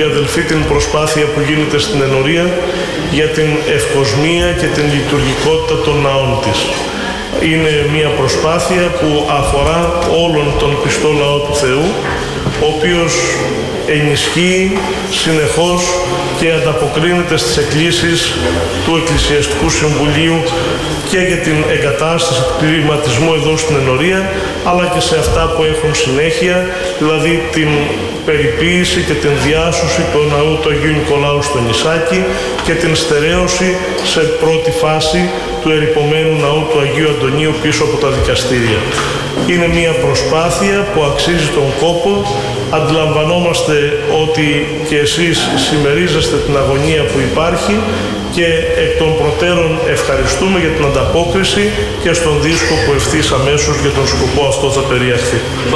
αδελφοί, την προσπάθεια που γίνεται στην ενορία για την ευκοσμία και την λειτουργικότητα των ναών της. Είναι μια προσπάθεια που αφορά όλον τον πιστό λαό του Θεού, ο οποίος ενισχύει συνεχώς και ανταποκρίνεται στις εκκλήσεις του Εκκλησιαστικού Συμβουλίου και για την εγκατάσταση του κλιματισμού εδώ στην ενορία, αλλά και σε αυτά που έχουν συνέχεια, δηλαδή την περιποίηση και την διάσωση του ναού του Αγίου Νικολάου στο Νησάκι και την στερέωση σε πρώτη φάση του ερειπωμένου ναού του Αγίου Αντωνίου πίσω από τα δικαστήρια. Είναι μια προσπάθεια που αξίζει τον κόπο. Αντιλαμβανόμαστε ότι και εσείς συμμερίζεστε την αγωνία που υπάρχει και εκ των προτέρων ευχαριστούμε για την ανταπόκριση και στον δίσκο που ευθύς αμέσως για τον σκοπό αυτό θα περιαχθεί.